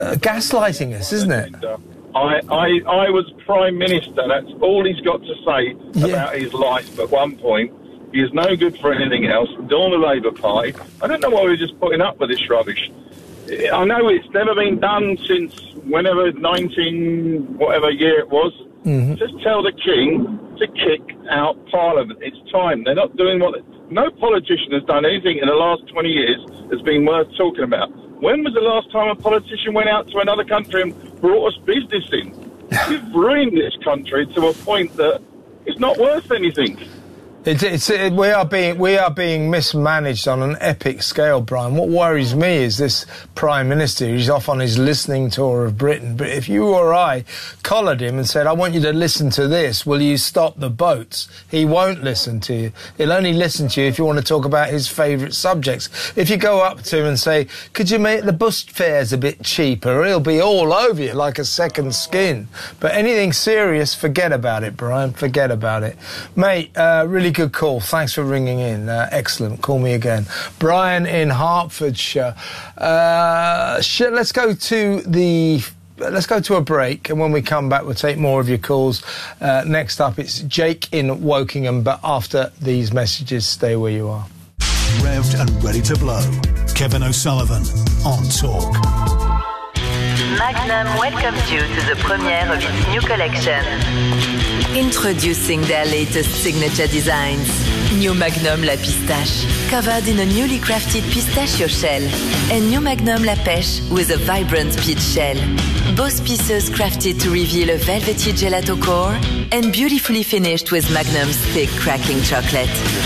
gaslighting us, isn't it? I was Prime Minister. That's all he's got to say about his life at one point. He is no good for anything else. All the Labour Party. I don't know why we're just putting up with this rubbish. I know it's never been done since whenever 19 whatever year it was. Mm-hmm. Just tell the King to kick out Parliament. It's time. They're not doing what... No politician has done anything in the last 20 years that's been worth talking about. When was the last time a politician went out to another country and brought us business in? You've ruined this country to a point that it's not worth anything. We are being mismanaged on an epic scale, Brian. What worries me is this Prime Minister who's off on his listening tour of Britain. But if you or I collared him and said, I want you to listen to this, will you stop the boats? He won't listen to you. He'll only listen to you if you want to talk about his favourite subjects. If you go up to him and say, could you make the bus fares a bit cheaper? He'll be all over you like a second skin. But anything serious, forget about it, Brian. Forget about it. Mate, really good call. Thanks for ringing in. Excellent. Call me again. Brian in Hertfordshire. Let's go to a break, and when we come back, we'll take more of your calls. Next up, it's Jake in Wokingham, but after these messages, stay where you are. Revved and ready to blow. Kevin O'Sullivan on Talk. Magnum welcomes you to the premiere of its new collection. Introducing their latest signature designs. New Magnum La Pistache, covered in a newly crafted pistachio shell. And New Magnum La Pêche with a vibrant peach shell. Both pieces crafted to reveal a velvety gelato core and beautifully finished with Magnum's thick cracking chocolate.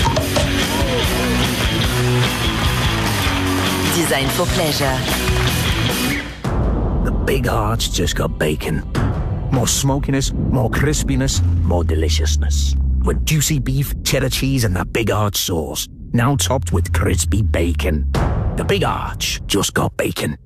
Designed for pleasure. The Big Arch just got bacon. More smokiness, more crispiness, more deliciousness. With juicy beef, cheddar cheese, and the Big Arch sauce. Now topped with crispy bacon. The Big Arch just got bacon.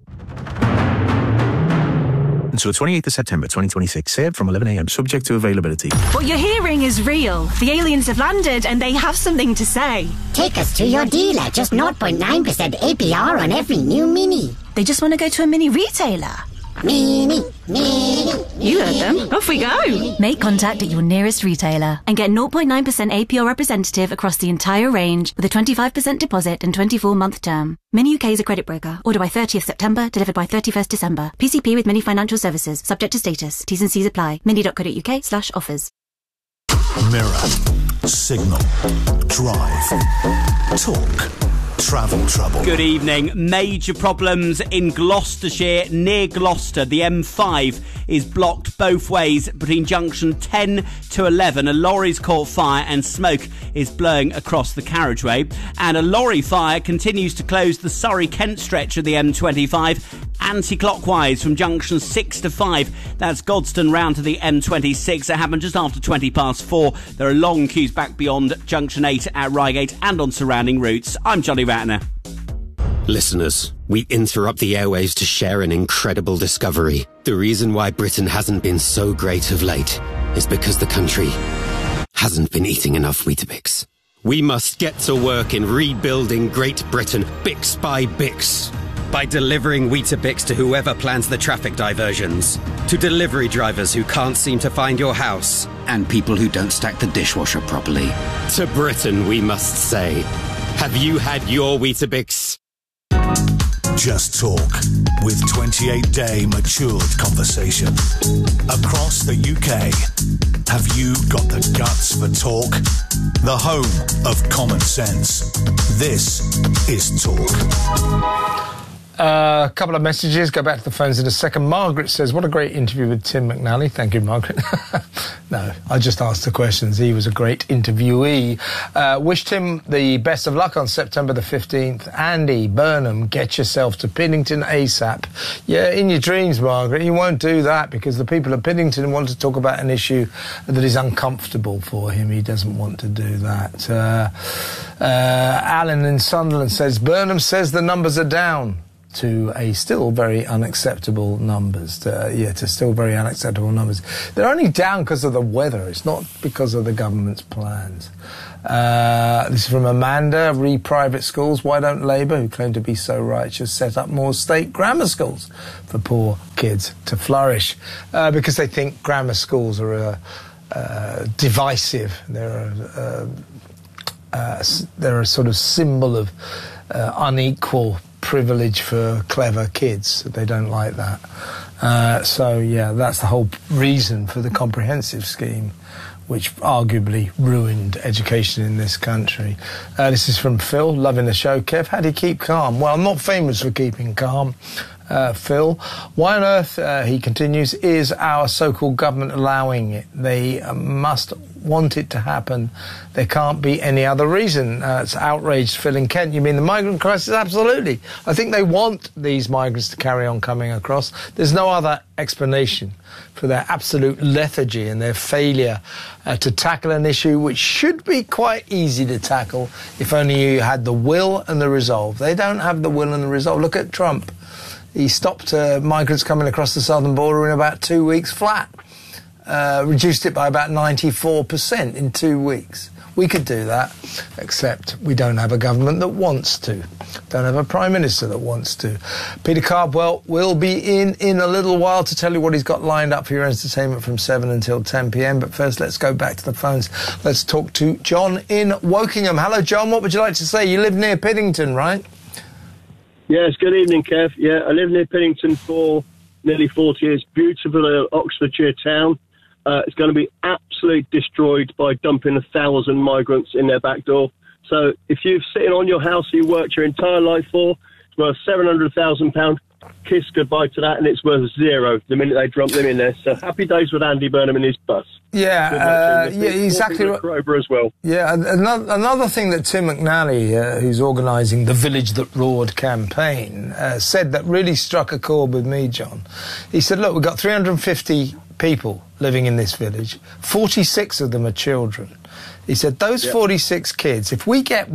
Until 28th of September 2026, served from 11 a.m, subject to availability. What you're hearing is real. The aliens have landed and they have something to say. Take us to your dealer. Just 0.9% APR on every new Mini. They just want to go to a Mini retailer. Mini. You heard them. Off we go. Make contact at your nearest retailer and get 0.9% APR representative across the entire range with a 25% deposit and 24-month term. Mini UK is a credit broker. Order by 30th September, delivered by 31st December. PCP with Mini Financial Services. Subject to status. T's and C's apply. mini.co.uk/offers. Mirror. Signal. Drive. Talk. Travel trouble. Good evening. Major problems in Gloucestershire, near Gloucester. The M5 is blocked both ways between junction 10 to 11. A lorry's caught fire and smoke is blowing across the carriageway. And a lorry fire continues to close the Surrey-Kent stretch of the M25 anti-clockwise from junction 6 to 5. That's Godstone round to the M26. It happened just after 4:20. There are long queues back beyond junction 8 at Reigate and on surrounding routes. I'm Johnny Ratner. Listeners, we interrupt the airwaves to share an incredible discovery. The reason why Britain hasn't been so great of late is because the country hasn't been eating enough Weetabix. We must get to work in rebuilding Great Britain, Bix by Bix. By delivering Weetabix to whoever plans the traffic diversions, to delivery drivers who can't seem to find your house, and people who don't stack the dishwasher properly. To Britain, we must say, have you had your Weetabix? Just Talk, with 28-day matured conversation. Across the UK, have you got the guts for talk? The home of common sense. This is Talk. A couple of messages. Go back to the phones in a second. Margaret says, what a great interview with Tim McNally. Thank you, Margaret. No, I just asked the questions. He was a great interviewee. Wished him the best of luck on September the 15th. Andy Burnham, get yourself to Piddington ASAP. Yeah, in your dreams, Margaret. You won't do that because the people at Piddington want to talk about an issue that is uncomfortable for him. He doesn't want to do that. Alan in Sunderland says, Burnham says the numbers are down. to a still very unacceptable numbers. To still very unacceptable numbers. They're only down because of the weather. It's not because of the government's plans. This is from Amanda. Re-private schools. Why don't Labour, who claim to be so righteous, set up more state grammar schools for poor kids to flourish? Because they think grammar schools are divisive. They're a sort of symbol of unequal privilege for clever kids. They don't like that. That's the whole reason for the comprehensive scheme, which arguably ruined education in this country. This is from Phil, loving the show. Kev, how do you keep calm? Well, I'm not famous for keeping calm, Phil. Why on earth, he continues, is our so-called government allowing it? They must want it to happen. There can't be any other reason. It's outraged, Phil in Kent. You mean the migrant crisis? Absolutely. I think they want these migrants to carry on coming across. There's no other explanation for their absolute lethargy and their failure to tackle an issue which should be quite easy to tackle if only you had the will and the resolve. They don't have the will and the resolve. Look at Trump. He stopped migrants coming across the southern border in about 2 weeks flat. Reduced it by about 94% in 2 weeks. We could do that, except we don't have a government that wants to. Don't have a Prime Minister that wants to. Peter Cardwell will be in a little while to tell you what he's got lined up for your entertainment from 7 until 10 p.m. But first, let's go back to the phones. Let's talk to John in Wokingham. Hello, John. What would you like to say? You live near Piddington, right? Yes, good evening, Kev. Yeah, I lived near Piddington for nearly 40 years. Beautiful Oxfordshire town. It's going to be absolutely destroyed by dumping 1,000 migrants in their back door. So if you're sitting on your house you worked your entire life for, it's worth £700,000. Kiss goodbye to that, and it's worth zero the minute they dump them in there. So happy days with Andy Burnham and his bus. Exactly. Kroger as well. Yeah, another thing that Tim McNally, who's organising the Village That Roared campaign, said that really struck a chord with me, John. He said, look, we've got 350 people living in this village. 46 of them are children. He said, those 46 kids, if we get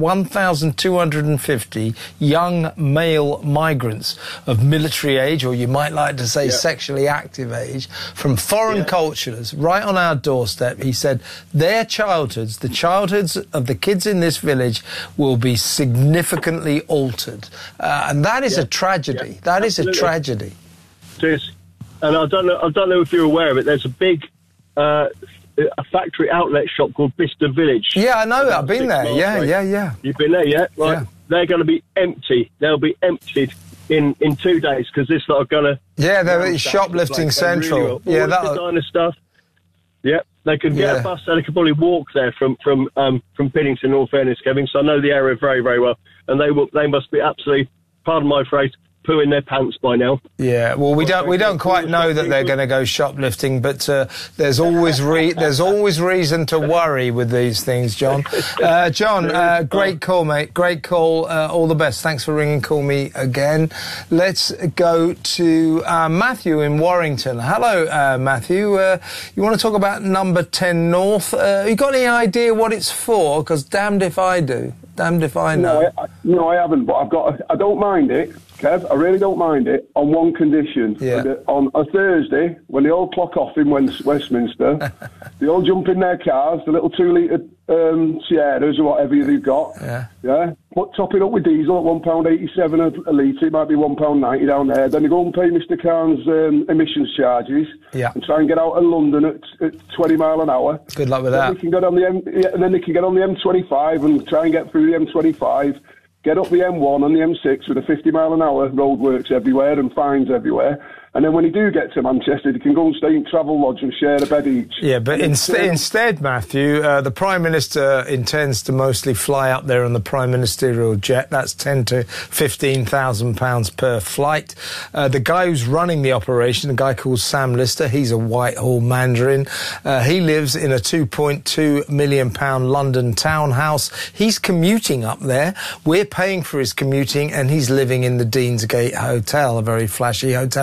1,250 young male migrants of military age, or you might like to say sexually active age, from foreign cultures, right on our doorstep, he said, their childhoods, the childhoods of the kids in this village will be significantly altered. And that is a tragedy. Yeah, that is a tragedy. It is. And I don't know if you're aware of it, there's a big... a factory outlet shop called Bicester Village. Yeah, I know. I've been there. Yeah. You've been there, yeah? Right. Yeah. They're going to be empty. They'll be emptied in 2 days because this lot are going to... Yeah, they're shoplifting central. Really all this designer stuff. Yeah, they could get a bus and they could probably walk there from Piddington, in all fairness, Kevin. So I know the area very, very well. And they must be absolutely, pardon my phrase, pooing their pants by now. Yeah, well, we don't quite know that they're going to go shoplifting, but there's always reason to worry with these things, John. John, great call, mate. Great call. All the best. Thanks for ringing. Call me again. Let's go to Matthew in Warrington. Hello, Matthew. You want to talk about number 10 North? You got any idea what it's for? Because damned if I do. Damned if I know. No, I haven't, but I don't mind it, Kev. I really don't mind it on one condition. Yeah. On a Thursday, when they all clock off in Westminster, they all jump in their cars, the little 2-litre Sierras or whatever they've got. Yeah. Top it up with diesel at £1.87 a litre. It might be £1.90 down there. Then they go and pay Mr. Khan's emissions charges. Yeah. And try and get out of London at 20 mile an hour. Good luck with that. They can get on the and then they can get on the M25 and try and get through the M25. Get up the M1 and the M6 with a 50 mile an hour roadworks everywhere and fines everywhere. And then when you do get to Manchester, you can go and stay in Travel Lodge and share a bed each. Yeah, but instead, Matthew, the Prime Minister intends to mostly fly up there on the Prime Ministerial jet. That's £10,000 to £15,000 per flight. The guy who's running the operation, a guy called Sam Lister, he's a Whitehall Mandarin. He lives in a £2.2 million London townhouse. He's commuting up there. We're paying for his commuting, and he's living in the Deansgate Hotel, a very flashy hotel in Manchester.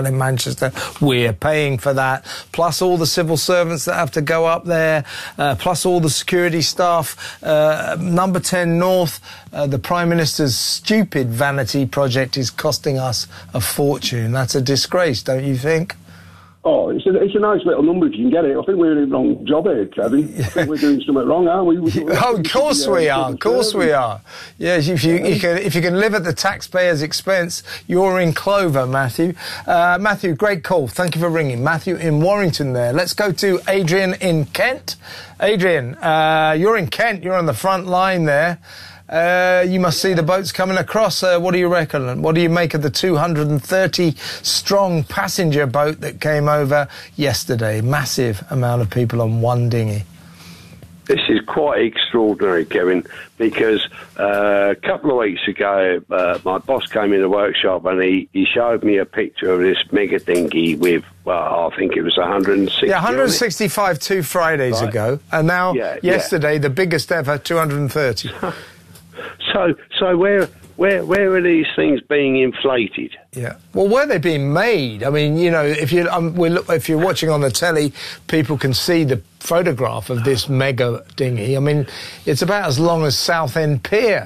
Manchester. We're paying for that, plus all the civil servants that have to go up there, plus all the security staff. Number 10 North, the Prime Minister's stupid vanity project is costing us a fortune. That's a disgrace, don't you think? Oh, it's a nice little number if you can get it. I think we're in the wrong job here, Kevin. I think we're doing something wrong, aren't we? Oh, of course we are. Of course we are. Yes, if you can live at the taxpayer's expense, you're in clover, Matthew. Matthew, great call. Thank you for ringing. Matthew in Warrington there. Let's go to Adrian in Kent. Adrian, you're in Kent. You're on the front line there. You must see the boats coming across. What do you reckon? What do you make of the 230-strong passenger boat that came over yesterday? Massive amount of people on one dinghy. This is quite extraordinary, Kevin, because a couple of weeks ago, my boss came in the workshop and he showed me a picture of this mega dinghy with, well, I think it was 160. Yeah, 165 2 Fridays ago, and now yesterday the biggest ever, 230. So where are these things being inflated? Yeah. Well, where they're being made. I mean, you know, if you're watching on the telly, people can see the photograph of this mega dinghy. I mean, it's about as long as Southend Pier.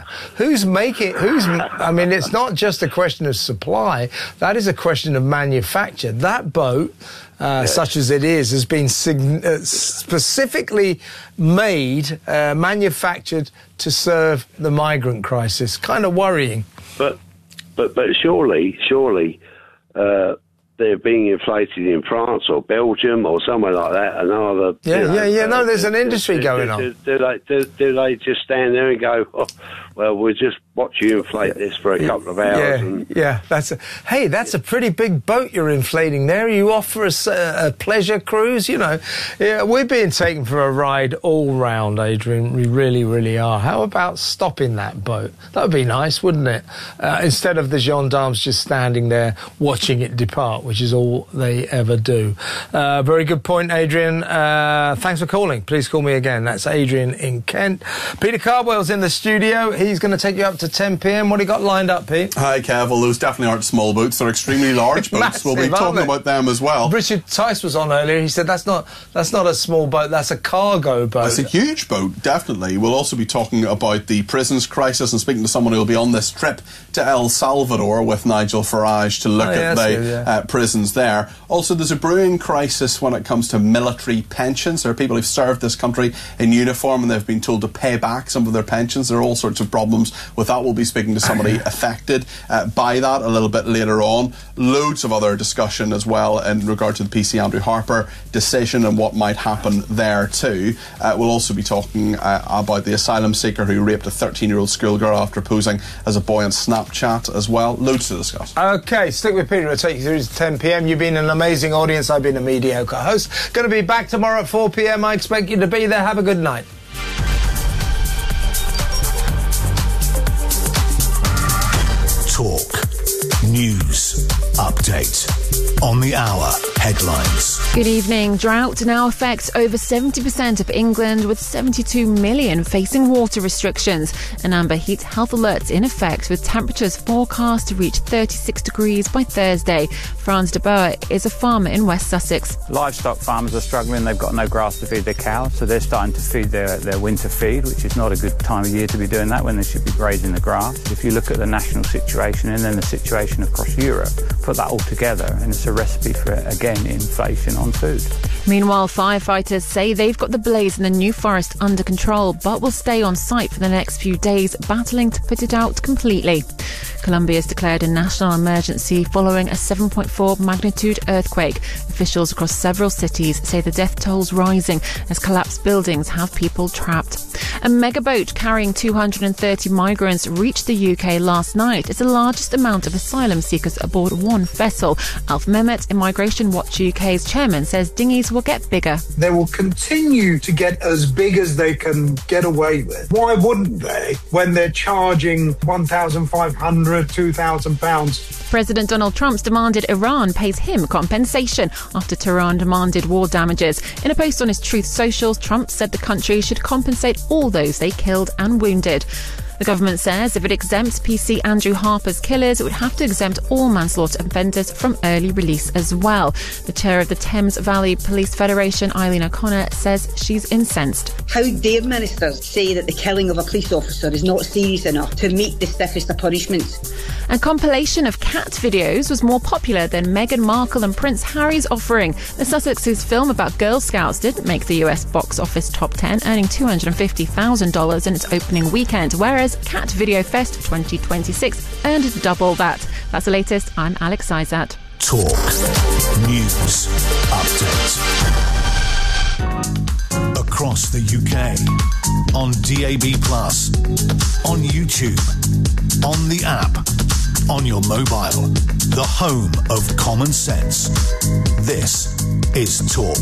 I mean, it's not just a question of supply. That is a question of manufacture. That boat, such as it is, has been specifically made, manufactured to serve the migrant crisis. Kind of worrying. But surely, they're being inflated in France or Belgium or somewhere like that. No, there's an industry going on. Do they just stand there and go, oh, well, we'll just watch you inflate this for a couple of hours? That's a pretty big boat you're inflating there. You offer us a pleasure cruise, you know. Yeah, we're being taken for a ride all round, Adrian. We really, really are. How about stopping that boat? That would be nice, wouldn't it? Instead of the gendarmes just standing there watching it depart, which is all they ever do. Very good point, Adrian. Thanks for calling. Please call me again. That's Adrian in Kent. Peter Cardwell's in the studio. He's going to take you up to 10 p.m. What do you got lined up, Pete? Hi, Kev. Well, those definitely aren't small boats. They're extremely large boats. Massive, we'll be talking about them as well. Richard Tice was on earlier. He said that's not a small boat. That's a cargo boat. That's a huge boat, definitely. We'll also be talking about the prisons crisis and speaking to someone who will be on this trip to El Salvador with Nigel Farage to look at the prisons there. Also, there's a brewing crisis when it comes to military pensions. There are people who've served this country in uniform and they've been told to pay back some of their pensions. There are all sorts of problems with that. We'll be speaking to somebody affected by that a little bit later on. Loads of other discussion as well in regard to the PC Andrew Harper decision and what might happen there too. We'll also be talking about the asylum seeker who raped a 13-year-old schoolgirl after posing as a boy on Snapchat as well. Loads to discuss. OK, stick with Peter. I'll take you through to 10 p.m. You've been an amazing audience. I've been a mediocre host. Going to be back tomorrow at 4 p.m. I expect you to be there. Have a good night. Talk. News. Update. On the hour. Headlines. Good evening. Drought now affects over 70% of England, with 72 million facing water restrictions. An amber heat health alert's in effect, with temperatures forecast to reach 36 degrees by Thursday. Franz de Boer is a farmer in West Sussex. Livestock farmers are struggling. They've got no grass to feed their cows, so they're starting to feed their winter feed, which is not a good time of year to be doing that when they should be grazing the grass. If you look at the national situation and then the situation across Europe, put that all together and it's a recipe for, again, inflation on food. Meanwhile, firefighters say they've got the blaze in the New Forest under control, but will stay on site for the next few days, battling to put it out completely. Colombia has declared a national emergency following a 7.4 magnitude earthquake. Officials across several cities say the death toll's rising as collapsed buildings have people trapped. A mega boat carrying 230 migrants reached the UK last night. It's the largest amount of asylum seekers aboard one vessel. Alf Mehmet, Immigration Watch UK's chairman, says dinghies will get bigger. They will continue to get as big as they can get away with. Why wouldn't they when they're charging £1,500, £2,000? President Donald Trump's demanded Iran pays him compensation after Tehran demanded war damages. In a post on his Truth Socials, Trump said the country should compensate all those they killed and wounded. The government says if it exempts PC Andrew Harper's killers, it would have to exempt all manslaughter offenders from early release as well. The chair of the Thames Valley Police Federation, Eileen O'Connor, says she's incensed. How dare ministers say that the killing of a police officer is not serious enough to meet the stiffest of punishments? A compilation of cat videos was more popular than Meghan Markle and Prince Harry's offering. The Sussex's film about Girl Scouts didn't make the US box office top 10, earning $250,000 in its opening weekend, whereas Cat Video Fest 2026 earned double that. That's the latest. I'm Alex Izat. Talk News Update. Across the UK, on DAB+, on YouTube, on the app, on your mobile, the home of common sense. This is Talk.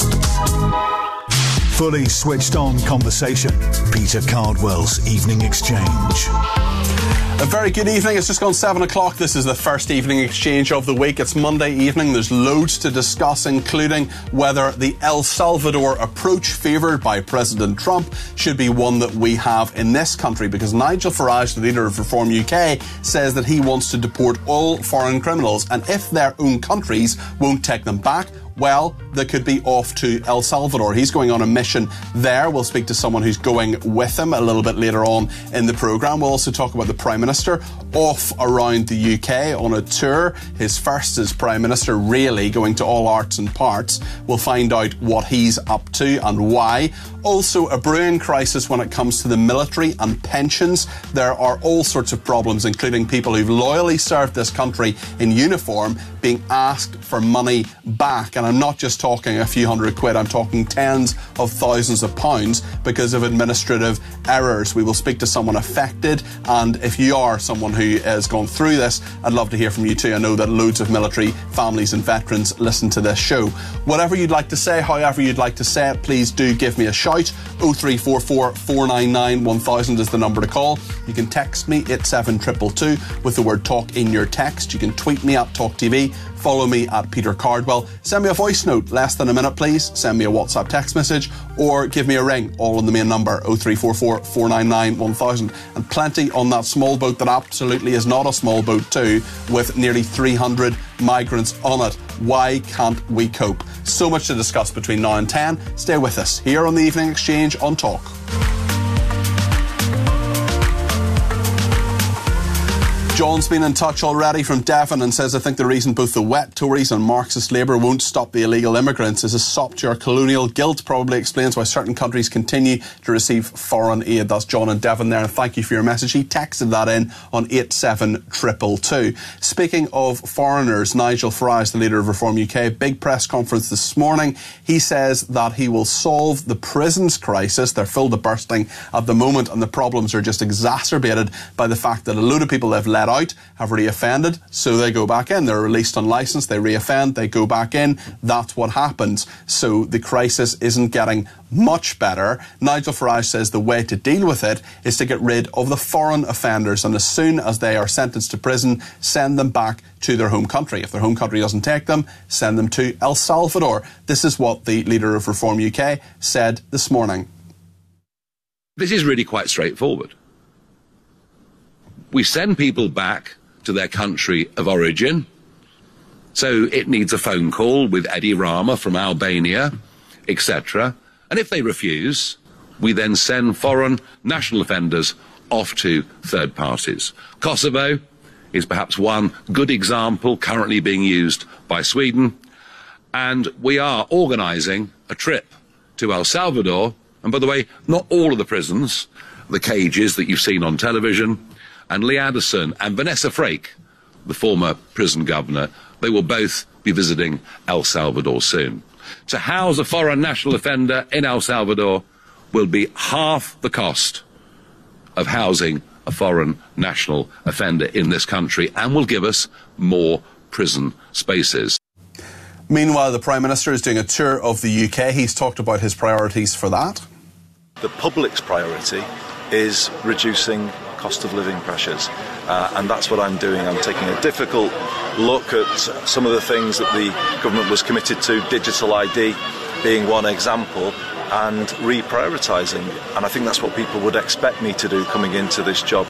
Fully switched on conversation. Peter Cardwell's Evening Exchange. A very good evening. It's just gone 7 o'clock. This is the first evening exchange of the week. It's Monday evening. There's loads to discuss, including whether the El Salvador approach favoured by President Trump should be one that we have in this country, because Nigel Farage, the leader of Reform UK, says that he wants to deport all foreign criminals, and if their own countries won't take them back, well, they could be off to El Salvador. He's going on a mission there. We'll speak to someone who's going with him a little bit later on in the programme. We'll also talk about the Prime Minister off around the UK on a tour. His first as Prime Minister, really going to all arts and parts. We'll find out what he's up to and why. Also, a brewing crisis when it comes to the military and pensions. There are all sorts of problems, including people who've loyally served this country in uniform being asked for money back. And I'm not just talking a few £100, I'm talking tens of thousands of pounds because of administrative errors. We will speak to someone affected, and if you are someone who has gone through this, I'd love to hear from you too. I know that loads of military families and veterans listen to this show. Whatever you'd like to say, however you'd like to say it, please do give me a shout. 0344 499 1000 is the number to call. You can text me 87222 with the word talk in your text. You can tweet me at TalkTV. Follow me at Peter Cardwell. Send me a voice note, less than a minute please. Send me a WhatsApp text message or give me a ring, all on the main number 0344 499 1000. And plenty on that small boat that absolutely is not a small boat too, with nearly 300 migrants on it. Why can't we cope? So much to discuss between now and 10. Stay with us here on the Evening Exchange on Talk. John's been in touch already from Devon and says, I think the reason both the wet Tories and Marxist Labour won't stop the illegal immigrants is a sop to our colonial guilt. Probably explains why certain countries continue to receive foreign aid. That's John in Devon there, and thank you for your message. He texted that in on 87222. Speaking of foreigners, Nigel Farage, the leader of Reform UK, big press conference this morning. He says that he will solve the prisons crisis. They're full to bursting at the moment, and the problems are just exacerbated by the fact that a load of people have let out, have reoffended, so they go back in. They're released on licence, they reoffend, they go back in. That's what happens. So the crisis isn't getting much better. Nigel Farage says the way to deal with it is to get rid of the foreign offenders, and as soon as they are sentenced to prison, send them back to their home country. If their home country doesn't take them, send them to El Salvador. This is what the leader of Reform UK said this morning. This is really quite straightforward. We send people back to their country of origin, so it needs a phone call with Edi Rama from Albania, etc. And if they refuse, we then send foreign national offenders off to third parties. Kosovo is perhaps one good example currently being used by Sweden, and we are organising a trip to El Salvador. And by the way, not all of the prisons, the cages that you've seen on television, and Lee Addison and Vanessa Frake, the former prison governor, they will both be visiting El Salvador soon. To house a foreign national offender in El Salvador will be half the cost of housing a foreign national offender in this country, and will give us more prison spaces. Meanwhile, the Prime Minister is doing a tour of the UK. He's talked about his priorities for that. The public's priority is reducing cost of living pressures, and that's what I'm doing. I'm taking a difficult look at some of the things that the government was committed to, digital ID being one example, and reprioritising. And I think that's what people would expect me to do coming into this job.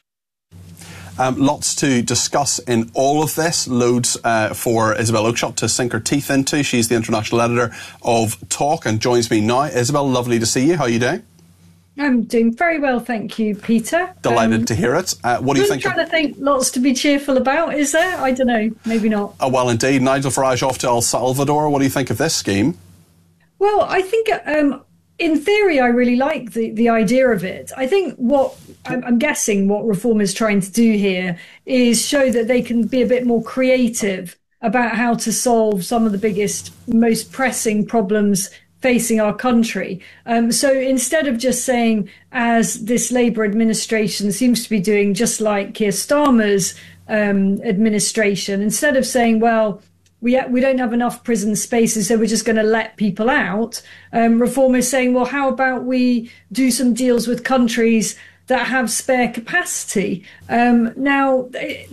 Lots to discuss in all of this. Loads for Isabel Oakeshott to sink her teeth into. She's the international editor of Talk and joins me now. Isabel, lovely to see you. How are you doing? I'm doing very well, thank you, Peter. Delighted to hear it. What do you think? I'm trying to think lots to be cheerful about, is there? I don't know, maybe not. Well, indeed. Nigel Farage off to El Salvador. What do you think of this scheme? Well, I think in theory, I really like the idea of it. I think what I'm guessing what Reform is trying to do here is show that they can be a bit more creative about how to solve some of the biggest, most pressing problems facing our country. So instead of just saying, as this Labour administration seems to be doing, just like Keir Starmer's administration, instead of saying, well, we don't have enough prison spaces, so we're just going to let people out. Reform is saying, well, how about we do some deals with countries that have spare capacity? Now,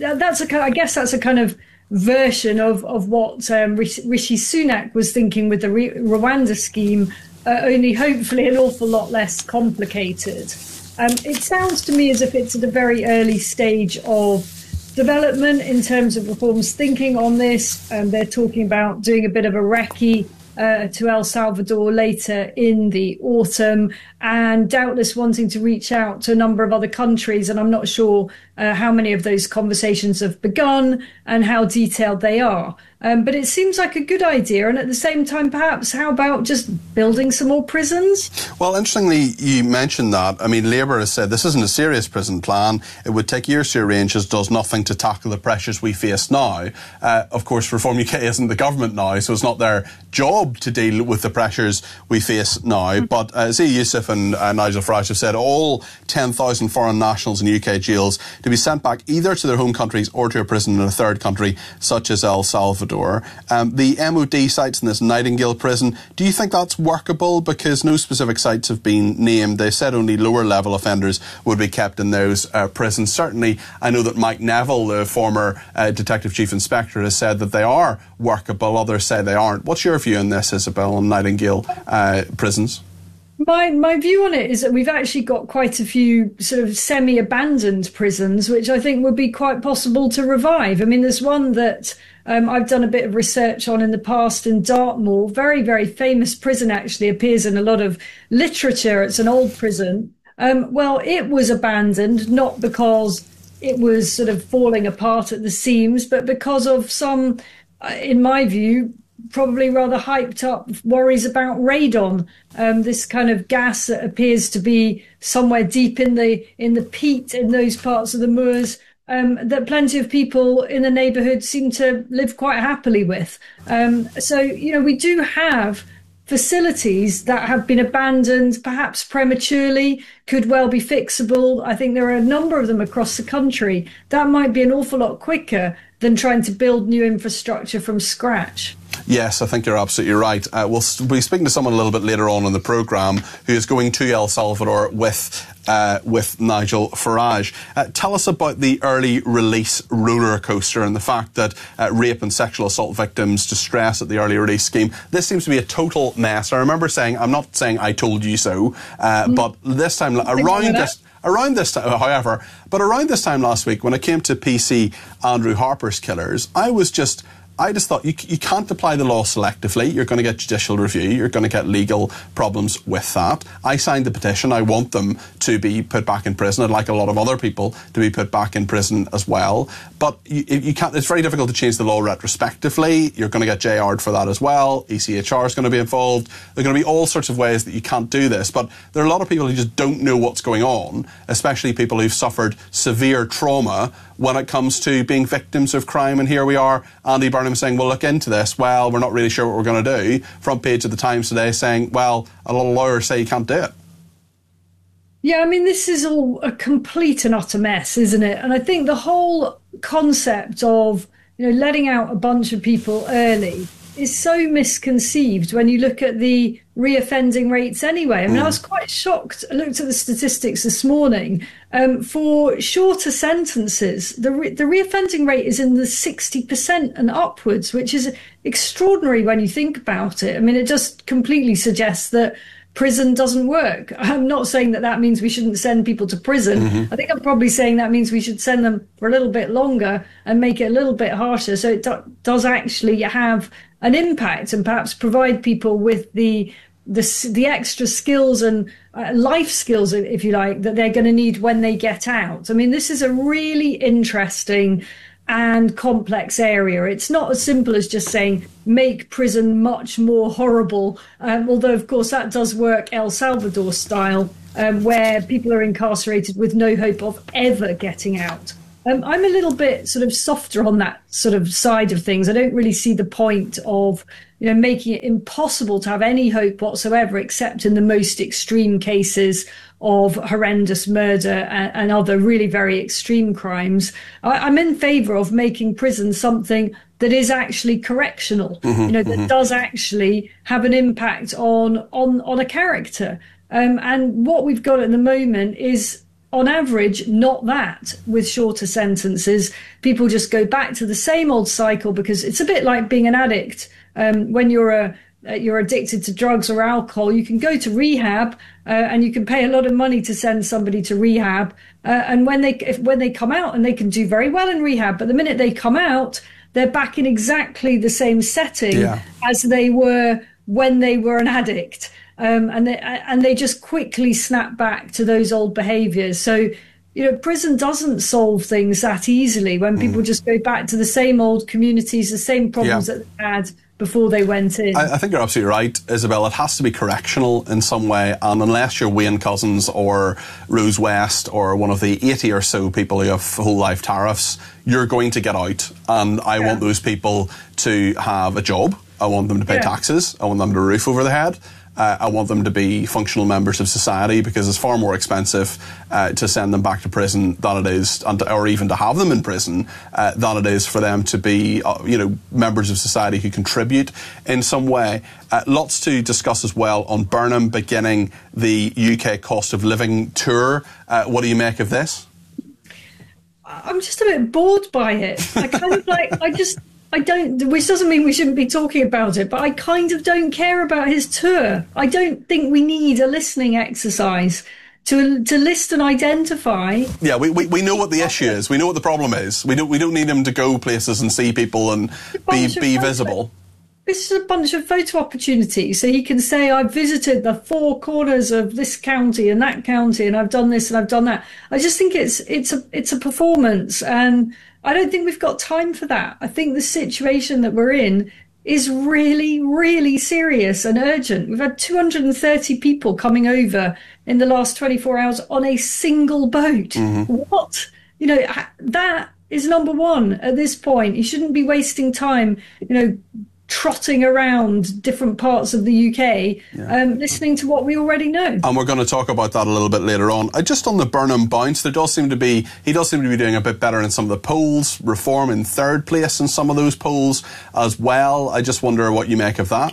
I guess that's a kind of version of what Rishi Sunak was thinking with the Rwanda scheme, only hopefully an awful lot less complicated. It sounds to me as if it's at a very early stage of development in terms of Reform's thinking on this. They're talking about doing a bit of a recce to El Salvador later in the autumn, and doubtless wanting to reach out to a number of other countries. And I'm not sure how many of those conversations have begun and how detailed they are. But it seems like a good idea. And at the same time, perhaps, how about just building some more prisons? Well, interestingly, you mentioned that. I mean, Labour has said this isn't a serious prison plan. It would take years to arrange, as does nothing to tackle the pressures we face now. Of course, Reform UK isn't the government now, so it's not their job to deal with the pressures we face now. But Zia Youssef and Nigel Farage have said all 10,000 foreign nationals in UK jails to be sent back either to their home countries or to a prison in a third country, such as El Salvador. The MOD sites in this Nightingale prison, do you think that's workable? Because no specific sites have been named. They said only lower level offenders would be kept in those prisons. Certainly, I know that Mike Neville, the former Detective Chief Inspector, has said that they are workable. Others say they aren't. What's your view on this, Isabel, on Nightingale prisons? My view on it is that we've actually got quite a few sort of semi-abandoned prisons, which I think would be quite possible to revive. I mean, there's one that I've done a bit of research on in the past in Dartmoor. Very, very famous prison, actually, appears in a lot of literature. It's an old prison. Well, it was abandoned, not because it was sort of falling apart at the seams, but because of some, in my view, probably rather hyped up worries about radon, this kind of gas that appears to be somewhere deep in the peat in those parts of the moors, that plenty of people in the neighbourhood seem to live quite happily with. So, you know, we do have facilities that have been abandoned, perhaps prematurely, could well be fixable. I think there are a number of them across the country. That might be an awful lot quicker than trying to build new infrastructure from scratch. Yes, I think you're absolutely right. We'll be speaking to someone a little bit later on in the programme who is going to El Salvador with Nigel Farage. Tell us about the early release roller coaster and the fact that rape and sexual assault victims distress at the early release scheme. This seems to be a total mess. I remember saying, I'm not saying I told you so, but this time, around this time, however, but around this time last week, when it came to PC Andrew Harper's killers, I just thought you can't apply the law selectively. You're going to get judicial review. You're going to get legal problems with that. I signed the petition. I want them to be put back in prison. I'd like a lot of other people to be put back in prison as well. But you can't. It's very difficult to change the law retrospectively. You're going to get JR'd for that as well. ECHR is going to be involved. There are going to be all sorts of ways that you can't do this. But there are a lot of people who just don't know what's going on, especially people who've suffered severe trauma when it comes to being victims of crime. And here we are, Andy Burnham saying, we'll look into this. Well, we're not really sure what we're going to do. Front page of the Times today saying, well, a lot of lawyers say you can't do it. Yeah, I mean, this is all a complete and utter mess, isn't it? And I think the whole concept of, you know, letting out a bunch of people early is so misconceived when you look at the reoffending rates anyway. I mean, I was quite shocked. I looked at the statistics this morning. For shorter sentences, the reoffending rate is in the 60% and upwards, which is extraordinary when you think about it. I mean, it just completely suggests that prison doesn't work. I'm not saying that means we shouldn't send people to prison. I think I'm probably saying that means we should send them for a little bit longer and make it a little bit harsher, so it does actually have an impact and perhaps provide people with the extra skills and life skills, if you like, that they're going to need when they get out. I mean, this is a really interesting and complex area. It's not as simple as just saying make prison much more horrible, although of course that does work El Salvador style, where people are incarcerated with no hope of ever getting out. I'm a little bit sort of softer on that sort of side of things. I don't really see the point of, making it impossible to have any hope whatsoever, except in the most extreme cases of horrendous murder and other really very extreme crimes. I'm in favour of making prison something that is actually correctional, that does actually have an impact on a character. And what we've got at the moment is, on average, not that. With shorter sentences, people just go back to the same old cycle, because it's a bit like being an addict. When you're addicted to drugs or alcohol, you can go to rehab and you can pay a lot of money to send somebody to rehab. And when they come out, and they can do very well in rehab, but the minute they come out, they're back in exactly the same setting as they were when they were an addict. And they just quickly snap back to those old behaviours. So, prison doesn't solve things that easily when people just go back to the same old communities, the same problems that they had before they went in. I think you're absolutely right, Isabel. It has to be correctional in some way, and unless you're Wayne Couzens or Rose West or one of the 80 or so people who have whole life tariffs, you're going to get out. And I want those people to have a job. I want them to pay taxes. I want them to have a roof over their head. I want them to be functional members of society, because it's far more expensive to send them back to prison than it is, or even to have them in prison, than it is for them to be, members of society who contribute in some way. Lots to discuss as well on Burnham beginning the UK cost of living tour. What do you make of this? I'm just a bit bored by it. I kind of which doesn't mean we shouldn't be talking about it, but I kind of don't care about his tour. I don't think we need a listening exercise to list and identify. Yeah, we know what the issue is. We know what the problem is. We don't need him to go places and see people and be visible. This is a bunch of photo opportunities, so he can say, I've visited the four corners of this county and that county, and I've done this and I've done that. I just think it's a performance, and I don't think we've got time for that. I think the situation that we're in is really, really serious and urgent. We've had 230 people coming over in the last 24 hours on a single boat. What? That is number one at this point. You shouldn't be wasting time, trotting around different parts of the UK, listening to what we already know. And we're going to talk about that a little bit later on. Just on the Burnham bounce, he does seem to be doing a bit better in some of the polls. Reform in third place in some of those polls as well. I just wonder what you make of that.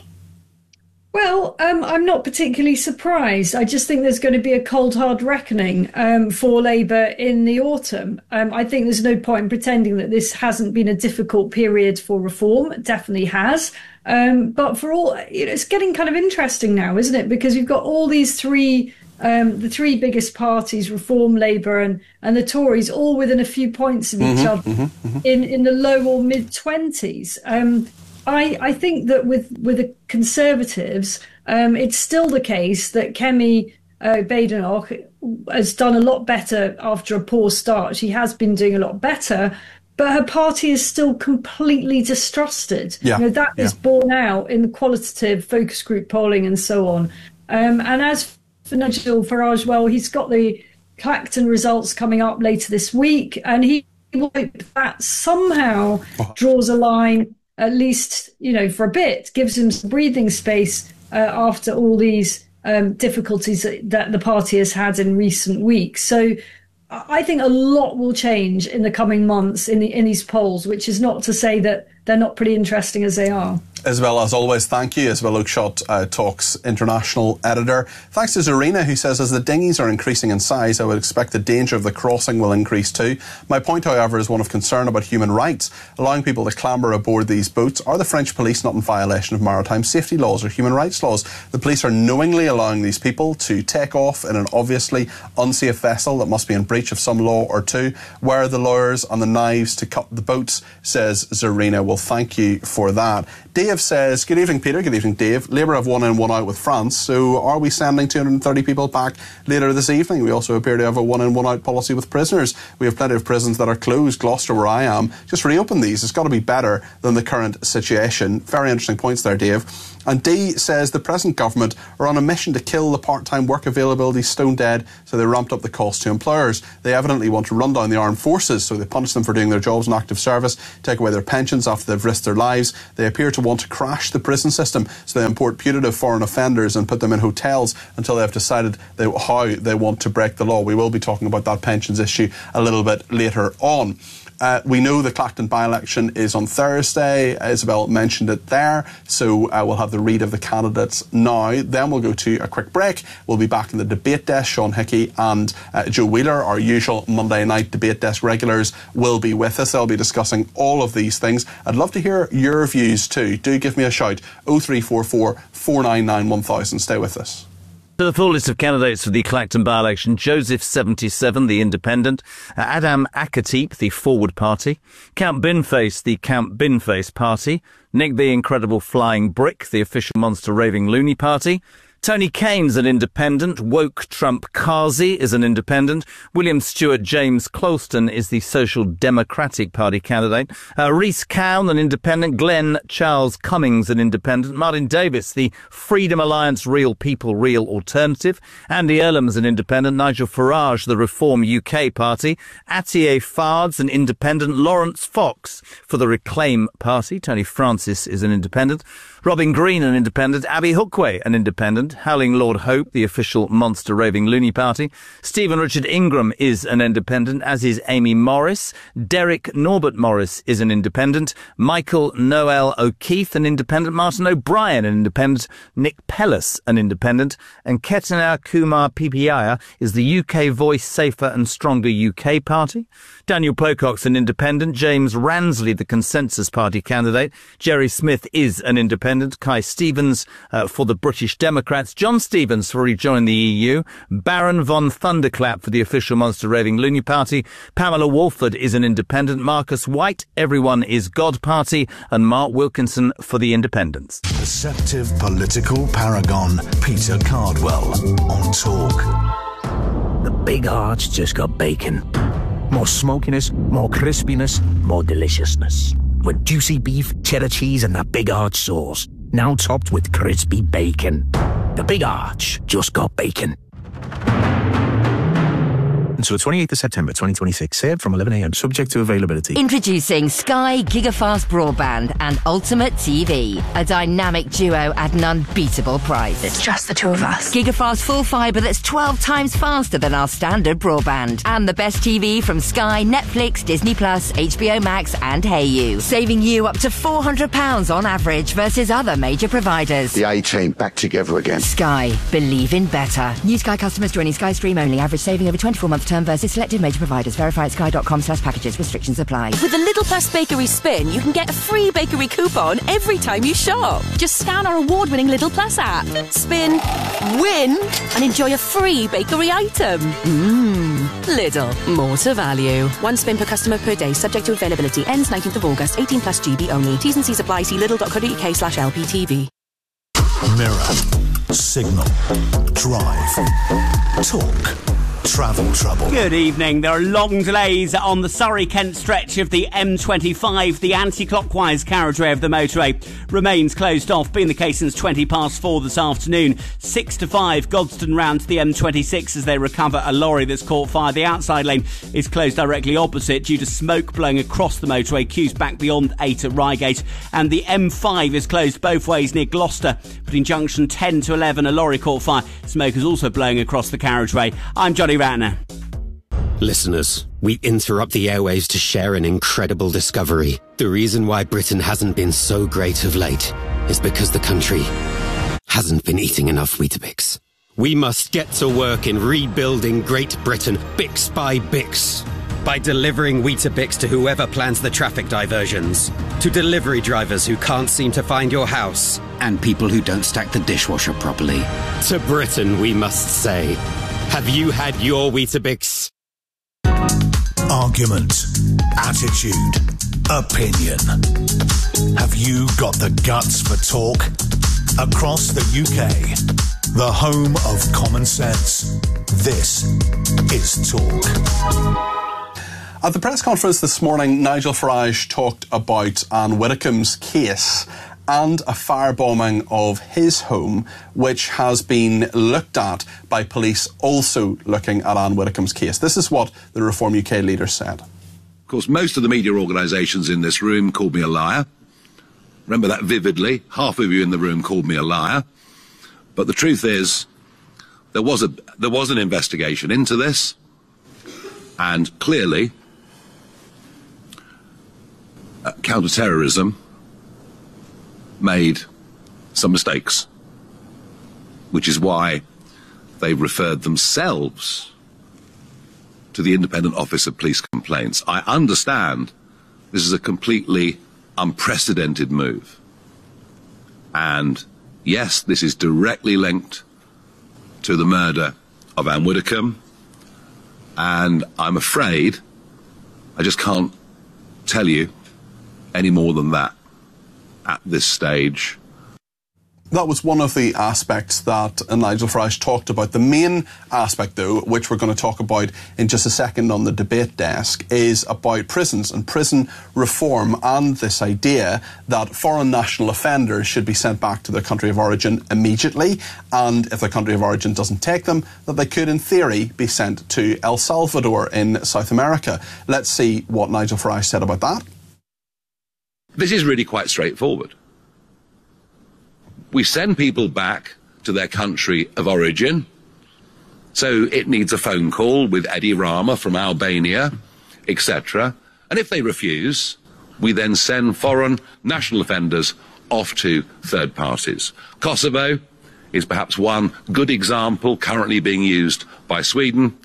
Well, I'm not particularly surprised. I just think there's going to be a cold, hard reckoning for Labour in the autumn. I think there's no point in pretending that this hasn't been a difficult period for reform. It definitely has. But for all, it's getting kind of interesting now, isn't it? Because you've got all these the three biggest parties, Reform, Labour and the Tories, all within a few points of each other in the low or mid-20s. I think that with the Conservatives, it's still the case that Kemi Badenoch has done a lot better after a poor start. She has been doing a lot better, but her party is still completely distrusted. That is borne out in the qualitative focus group polling and so on. And as for Nigel Farage, well, he's got the Clacton results coming up later this week, and he will hope that somehow draws a line, at least, for a bit, gives him some breathing space after all these difficulties that the party has had in recent weeks. So I think a lot will change in the coming months in these polls, which is not to say that they're not pretty interesting as they are. Isabel, as always, thank you. Isabel Oakeshott, Talks International Editor. Thanks to Zarina, who says, as the dinghies are increasing in size, I would expect the danger of the crossing will increase too. My point, however, is one of concern about human rights. Allowing people to clamber aboard these boats, are the French police not in violation of maritime safety laws or human rights laws? The police are knowingly allowing these people to take off in an obviously unsafe vessel that must be in breach of some law or two. Where are the lawyers and the knives to cut the boats, says Zarina. Well, thank you for that. Dave says, good evening, Peter. Good evening, Dave. Labour have one in, one out with France, so are we sending 230 people back later this evening? We also appear to have a one in, one out policy with prisoners. We have plenty of prisons that are closed. Gloucester, where I am, just reopen these. It's got to be better than the current situation. Very interesting points there, Dave. And D says the present government are on a mission to kill the part-time work availability stone dead, so they ramped up the cost to employers. They evidently want to run down the armed forces, so they punish them for doing their jobs in active service, take away their pensions after they've risked their lives. They appear to want to crash the prison system, so they import putative foreign offenders and put them in hotels until they have decided how they want to break the law. We will be talking about that pensions issue a little bit later on. We know the Clacton by-election is on Thursday. Isabel mentioned it there. So we'll have the read of the candidates now. Then we'll go to a quick break. We'll be back in the debate desk. Sean Hickey and Joe Wheeler, our usual Monday night debate desk regulars, will be with us. They'll be discussing all of these things. I'd love to hear your views too. Do give me a shout. 0344 499 1000. Stay with us. To the full list of candidates for the Clacton by-election: Joseph 77, the Independent; Adam Akatip, the Forward Party; Count Binface, the Count Binface Party; Nick the Incredible Flying Brick, the Official Monster Raving Loony Party; Tony Kane's an Independent; Woke Trump Kazi is an Independent; William Stewart James Clouston is the Social Democratic Party candidate; Rhys Cowan, an Independent; Glenn Charles Cummings, an Independent; Martin Davis, the Freedom Alliance Real People Real Alternative; Andy Earlam's an Independent; Nigel Farage, the Reform UK Party; Atiye Fards, an Independent; Lawrence Fox for the Reclaim Party; Tony Francis is an Independent; Robin Green, an Independent; Abby Hookway, an Independent; Howling Lord Hope, the Official Monster Raving Loony Party; Stephen Richard Ingram is an Independent, as is Amy Morris; Derek Norbert Morris is an Independent; Michael Noel O'Keefe, an Independent; Martin O'Brien, an Independent; Nick Pellis, an Independent; and Ketanar Kumar PPIA is the UK Voice Safer and Stronger UK Party; Daniel Pocock's an Independent; James Ransley, the Consensus Party candidate; Jerry Smith is an Independent; Kai Stevens for the British Democrats; John Stevens for rejoin the EU; Baron von Thunderclap for the Official Monster Raving Loony Party; Pamela Walford is an Independent; Marcus White, Everyone is God Party; and Mark Wilkinson for the Independents. Perceptive political paragon Peter Cardwell on Talk. The big arch just got bacon. More smokiness, more crispiness, more deliciousness. With juicy beef, cheddar cheese, and that big arch sauce. Now topped with crispy bacon. The Big Arch just got bacon. Until the 28th of September 2026, served from 11 a.m, subject to availability. Introducing Sky Gigafast Broadband and Ultimate TV, a dynamic duo at an unbeatable price. It's just the two of us. Gigafast full fibre that's 12 times faster than our standard broadband. And the best TV from Sky, Netflix, Disney+, HBO Max and Hayu, saving you up to £400 on average versus other major providers. The A-Team back together again. Sky, believe in better. New Sky customers joining Sky Stream only. Average saving over 24-month term versus selected major providers. Verify at sky.com/packages. Restrictions apply. With the Lidl Plus Bakery Spin, you can get a free bakery coupon every time you shop. Just scan our award-winning Lidl Plus app, spin, win, and enjoy a free bakery item. Lidl, more to value. One spin per customer per day, subject to availability. Ends 19th of August. 18 plus GB only. T's and C's apply. See lidl.co.uk/LPTV. Mirror, Signal, Drive, Talk. Travel trouble. Good evening. There are long delays on the Surrey-Kent stretch of the M25. The anti-clockwise carriageway of the motorway remains closed off, being the case since 4:20 this afternoon. 6 to 5, Godstone round to the M26 as they recover a lorry that's caught fire. The outside lane is closed directly opposite due to smoke blowing across the motorway. Queues back beyond 8 at Reigate. And the M5 is closed both ways near Gloucester. Between junction 10 to 11, a lorry caught fire. Smoke is also blowing across the carriageway. I'm Johnny Ratner. Listeners, we interrupt the airwaves to share an incredible discovery. The reason why Britain hasn't been so great of late is because the country hasn't been eating enough Weetabix. We must get to work in rebuilding Great Britain, bix by bix. By delivering Weetabix to whoever plans the traffic diversions, to delivery drivers who can't seem to find your house, and people who don't stack the dishwasher properly. To Britain, we must say, have you had your Weetabix? Argument, attitude, opinion. Have you got the guts for talk? Across the UK, the home of common sense, this is Talk. At the press conference this morning, Nigel Farage talked about Anne Widdecombe's case and a firebombing of his home, which has been looked at by police also looking at Anne Widdecombe's case. This is what the Reform UK leader said. Of course, most of the media organisations in this room called me a liar. Remember that vividly. Half of you in the room called me a liar. But the truth is, there was an investigation into this, and clearly, counter-terrorism made some mistakes, which is why they've referred themselves to the Independent Office of Police Complaints. I understand this is a completely unprecedented move. And yes, this is directly linked to the murder of Anne Widdecombe. And I'm afraid I just can't tell you any more than that at this stage. That was one of the aspects that Nigel Farage talked about. The main aspect, though, which we're going to talk about in just a second on the debate desk, is about prisons and prison reform and this idea that foreign national offenders should be sent back to their country of origin immediately, and if their country of origin doesn't take them, that they could, in theory, be sent to El Salvador in South America. Let's see what Nigel Farage said about that. This is really quite straightforward. We send people back to their country of origin, so it needs a phone call with Edi Rama from Albania, etc. And if they refuse, we then send foreign national offenders off to third parties. Kosovo is perhaps one good example currently being used by Sweden,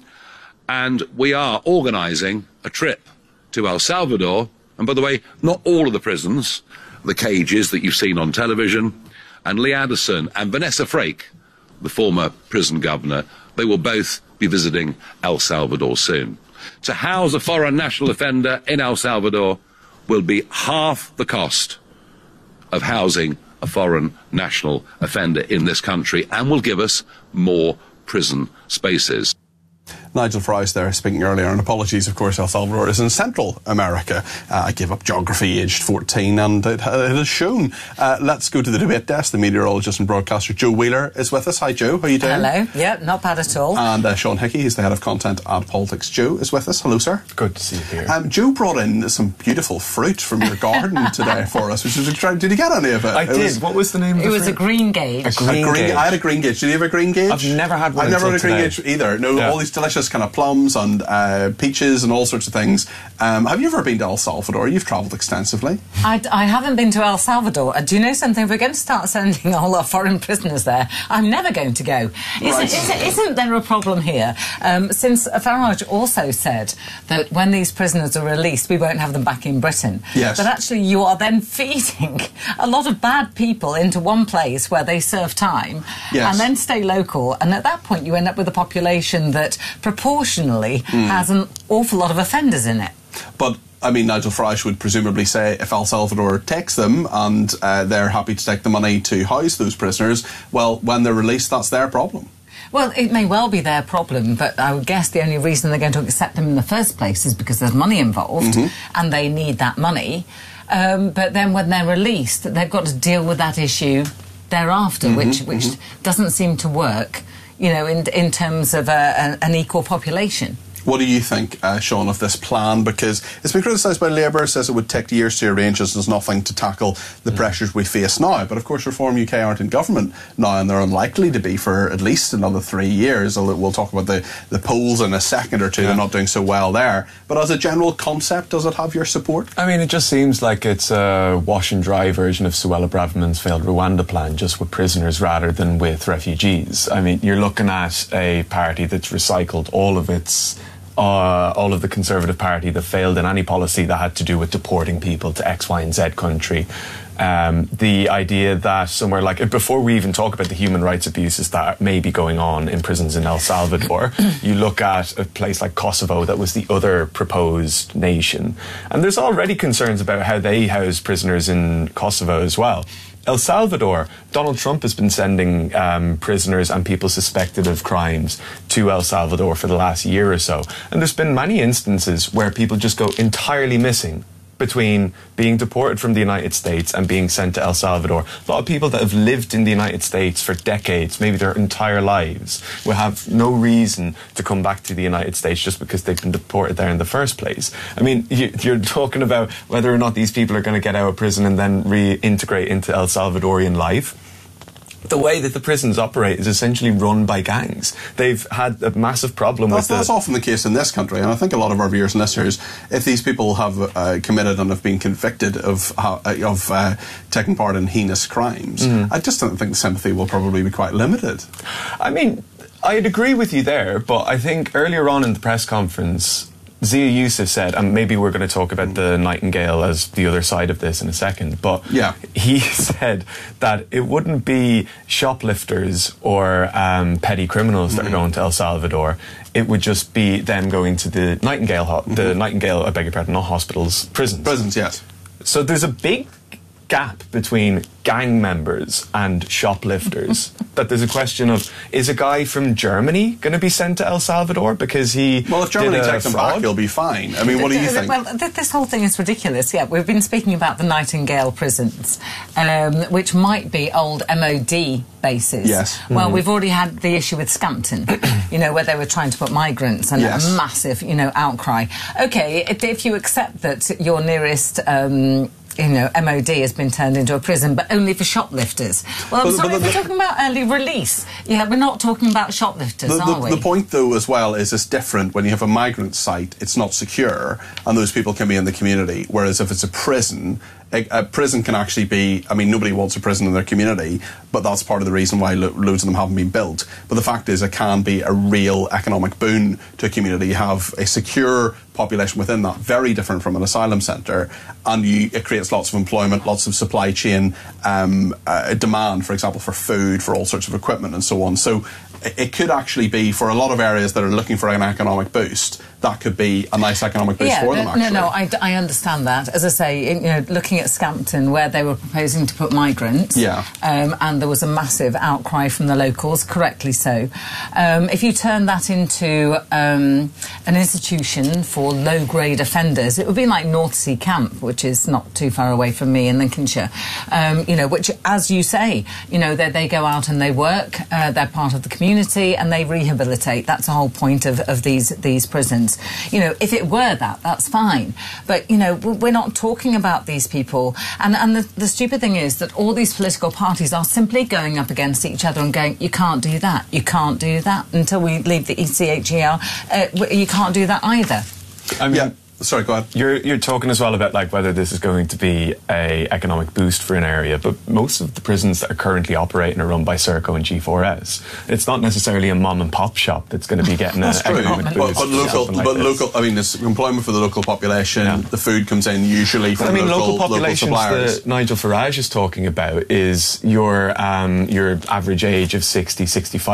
and we are organising a trip to El Salvador. And by the way, not all of the prisons, the cages that you've seen on television, and Lee Addison and Vanessa Frake, the former prison governor, they will both be visiting El Salvador soon. To house a foreign national offender in El Salvador will be half the cost of housing a foreign national offender in this country, and will give us more prison spaces. Nigel Farage there speaking earlier, and apologies, of course, El Salvador is in Central America. I gave up geography aged 14 and it has shown. Let's go to the debate desk. The meteorologist and broadcaster Joe Wheeler is with us. Hi Joe, how are you doing? Hello, yeah, not bad at all. And Sean Hickey, he's the head of content at Politics Joe, is with us. Hello sir. Good to see you here. Joe brought in some beautiful fruit from your garden today for us, which was exciting. Did you get any of it? I did. What was the name of it? It was a green gauge. A green gauge. I had a green gauge. Did you have a green gauge? I've never had one. I've never had a green today. gauge either. No, all these delicious kind of plums and peaches and all sorts of things. Have you ever been to El Salvador? You've travelled extensively. I haven't been to El Salvador. Do you know something? We're going to start sending all our foreign prisoners there. I'm never going to go. Isn't there a problem here? Since Farage also said that when these prisoners are released, we won't have them back in Britain. Yes. But actually, you are then feeding a lot of bad people into one place where they serve time and then stay local. And at that point, you end up with a population that proportionally has an awful lot of offenders in it. But I mean, Nigel Farage would presumably say if El Salvador takes them and they're happy to take the money to house those prisoners, well, when they're released, that's their problem. Well, it may well be their problem, but I would guess the only reason they're going to accept them in the first place is because there's money involved and they need that money. But then when they're released, they've got to deal with that issue thereafter, which doesn't seem to work, you know, in terms of an equal population. What do you think, Sean, of this plan? Because it's been criticised by Labour, says it would take years to arrange, as there's nothing to tackle the pressures we face now. But of course, Reform UK aren't in government now, and they're unlikely to be for at least another 3 years. We'll talk about the polls in a second or two. They're not doing so well there. But as a general concept, does it have your support? I mean, it just seems like it's a wash and dry version of Suella Braverman's failed Rwanda plan, just with prisoners rather than with refugees. I mean, you're looking at a party that's recycled all of the Conservative Party that failed in any policy that had to do with deporting people to X, Y and Z country. The idea that somewhere like, before we even talk about the human rights abuses that may be going on in prisons in El Salvador, you look at a place like Kosovo that was the other proposed nation. And there's already concerns about how they house prisoners in Kosovo as well. El Salvador, Donald Trump has been sending prisoners and people suspected of crimes to El Salvador for the last year or so. And there's been many instances where people just go entirely missing between being deported from the United States and being sent to El Salvador. A lot of people that have lived in the United States for decades, maybe their entire lives, will have no reason to come back to the United States just because they've been deported there in the first place. I mean, you're talking about whether or not these people are going to get out of prison and then reintegrate into El Salvadorian life. The way that the prisons operate is essentially run by gangs. They've had a massive problem with That's often the case in this country, and I think a lot of our viewers and listeners, if these people have committed and have been convicted of taking part in heinous crimes, I just don't think the sympathy will probably be quite limited. I mean, I'd agree with you there, but I think earlier on in the press conference, Zia Yusuf said, and maybe we're going to talk about the Nightingale as the other side of this in a second, but he said that it wouldn't be shoplifters or petty criminals that are going to El Salvador. It would just be them going to the Nightingale, I beg your pardon, not hospitals, prisons. Prisons, yes. So there's a big gap between gang members and shoplifters that there's a question of, is a guy from Germany going to be sent to El Salvador because he if Germany takes him back, he'll be fine. I mean, what do you think? Well, this whole thing is ridiculous. Yeah, we've been speaking about the Nightingale prisons, which might be old MOD bases. Yes. Well, we've already had the issue with Scampton, where they were trying to put migrants and a massive, outcry. Okay, if you accept that your nearest MOD has been turned into a prison, but only for shoplifters. Well, I'm sorry, we're talking about early release. Yeah, we're not talking about shoplifters, are we? The point, though, as well, is it's different. When you have a migrant site, it's not secure, and those people can be in the community, whereas if it's a prison can actually be, I mean, nobody wants a prison in their community, but that's part of the reason why loads of them haven't been built. But the fact is, it can be a real economic boon to a community. You have a secure population within that, very different from an asylum centre, and it creates lots of employment, lots of supply chain demand, for example, for food, for all sorts of equipment and so on. So it could actually be, for a lot of areas that are looking for an economic boost, that could be a nice economic boost for them, actually. No, I understand that. As I say, looking at Scampton, where they were proposing to put migrants, and there was a massive outcry from the locals, correctly so. If you turn that into an institution for low-grade offenders, it would be like North Sea Camp, which is not too far away from me in Lincolnshire, which, as you say, they go out and they work, they're part of the community, and they rehabilitate. That's the whole point of these prisons. If it were that's fine. But, we're not talking about these people. And the stupid thing is that all these political parties are simply going up against each other and going, you can't do that, you can't do that, until we leave the ECHER, you can't do that either. I mean, sorry, go ahead. You're talking as well about whether this is going to be a economic boost for an area, but most of the prisons that are currently operating are run by Serco and G4S. It's not necessarily a mom and pop shop that's going to be getting an economic boost. But local, I mean, there's employment for the local population. The food comes in usually from local populations. That Nigel Farage is talking about is your average age of 60,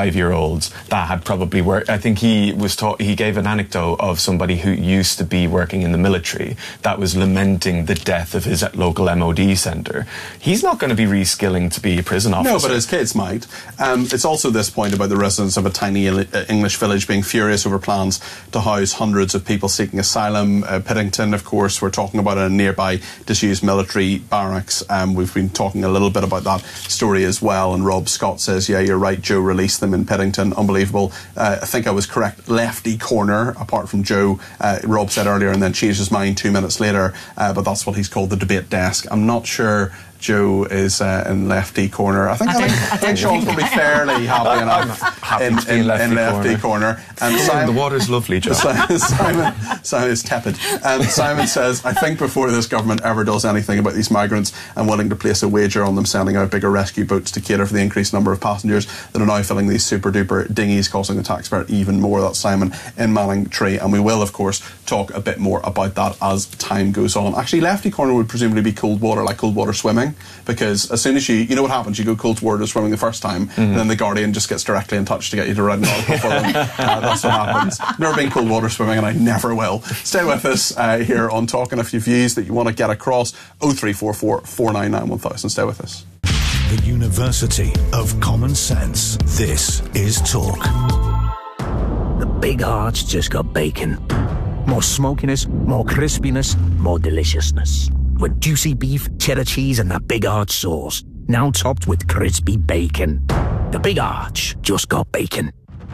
65-year-olds that had probably worked. I think he gave an anecdote of somebody who used to be working working in the military that was lamenting the death of his local MOD centre. He's not going to be reskilling to be a prison officer. No, but his kids might. It's also this point about the residents of a tiny English village being furious over plans to house hundreds of people seeking asylum. Piddington, of course, we're talking about a nearby disused military barracks. We've been talking a little bit about that story as well, and Rob Scott says, yeah, you're right, Joe released them in Piddington. Unbelievable. I think I was correct. Lefty corner, apart from Joe, Rob said earlier, and then changed his mind 2 minutes later, but that's what he's called the debate desk. I'm not sure Joe is in lefty corner. I think Sean's probably fairly happy enough in lefty corner. And Simon, the water's lovely, Joe. Simon is tepid. Simon says, I think before this government ever does anything about these migrants, I'm willing to place a wager on them sending out bigger rescue boats to cater for the increased number of passengers that are now filling these super duper dinghies, costing the taxpayer even more. That's Simon in Manningtree, and we will of course talk a bit more about that as time goes on. Actually, lefty corner would presumably be cold water, like cold water swimming, because as soon as you know what happens, you go cold water swimming the first time, and then the Guardian just gets directly in touch to get you to write an article for them. That's what happens. Never been cold water swimming, and I never will. Stay with us here on Talk, and a few views that you want to get across. 0344 499 1000. Stay with us. The University of Common Sense. This is Talk. The Big Arch just got bacon. More smokiness, more crispiness, more deliciousness. With juicy beef, cheddar cheese, and that Big Arch sauce. Now topped with crispy bacon. The Big Arch just got bacon.